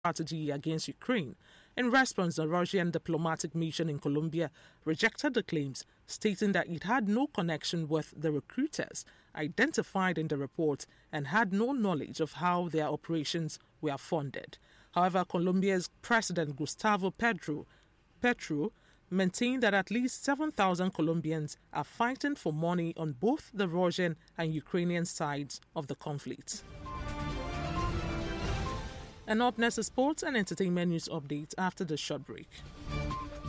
strategy against Ukraine. In response, the Russian diplomatic mission in Colombia rejected the claims, stating that it had no connection with the recruiters identified in the report and had no knowledge of how their operations were funded. However, Colombia's President Gustavo Petro maintained that at least 7,000 Colombians are fighting for money on both the Russian and Ukrainian sides of the conflict. And up next is sports and entertainment news updates after the short break.